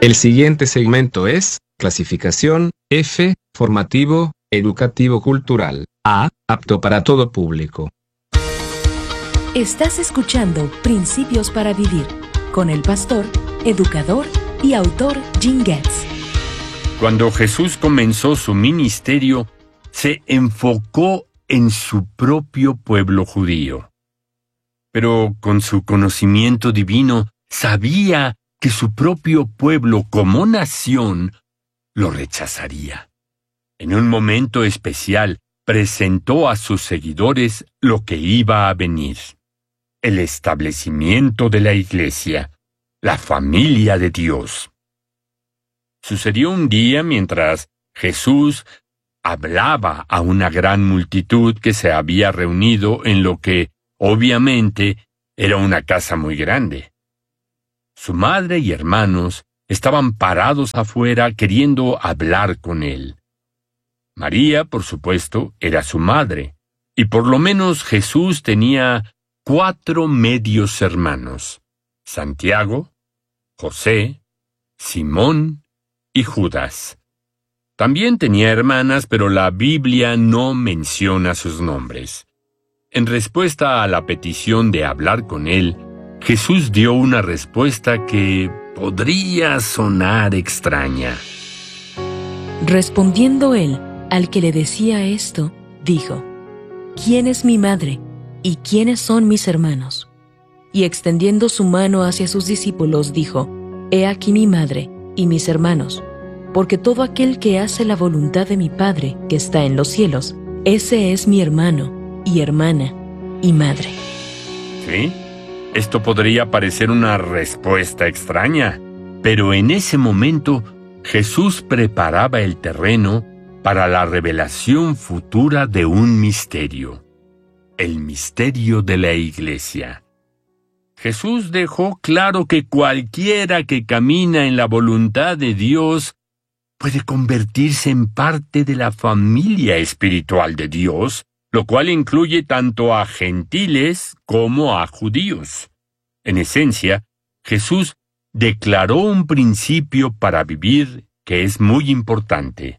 El siguiente segmento es clasificación F, formativo, educativo cultural. A, apto para todo público. Estás escuchando Principios para Vivir con el pastor, educador y autor Jim Getz. Cuando Jesús comenzó su ministerio, se enfocó en su propio pueblo judío. Pero con su conocimiento divino, sabía que su propio pueblo como nación lo rechazaría. En un momento especial, presentó a sus seguidores lo que iba a venir: el establecimiento de la iglesia, la familia de Dios. Sucedió un día mientras Jesús hablaba a una gran multitud que se había reunido en lo que, obviamente, era una casa muy grande. Su madre y hermanos estaban parados afuera queriendo hablar con él. María, por supuesto, era su madre, y por lo menos Jesús tenía 4 medios hermanos: Santiago, José, Simón y Judas. También tenía hermanas, pero la Biblia no menciona sus nombres. En respuesta a la petición de hablar con él, Jesús dio una respuesta que podría sonar extraña. Respondiendo él al que le decía esto, dijo: ¿Quién es mi madre y quiénes son mis hermanos? Y extendiendo su mano hacia sus discípulos, dijo: He aquí mi madre y mis hermanos, porque todo aquel que hace la voluntad de mi Padre que está en los cielos, ese es mi hermano y hermana y madre. ¿Sí? Esto podría parecer una respuesta extraña, pero en ese momento Jesús preparaba el terreno para la revelación futura de un misterio: el misterio de la iglesia. Jesús dejó claro que cualquiera que camina en la voluntad de Dios puede convertirse en parte de la familia espiritual de Dios, lo cual incluye tanto a gentiles como a judíos. En esencia, Jesús declaró un principio para vivir que es muy importante.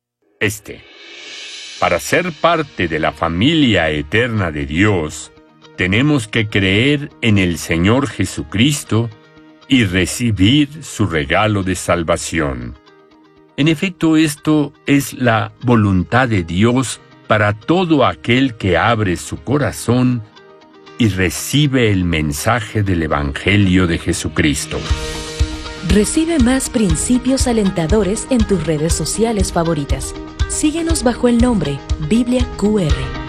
Para ser parte de la familia eterna de Dios, tenemos que creer en el Señor Jesucristo y recibir su regalo de salvación. En efecto, esto es la voluntad de Dios para todo aquel que abre su corazón y recibe el mensaje del Evangelio de Jesucristo. Recibe más principios alentadores en tus redes sociales favoritas. Síguenos bajo el nombre Biblia QR.